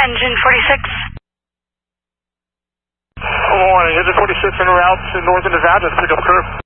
Engine 46. Good morning, Engine 46 en route to northern Nevada to pick up curve.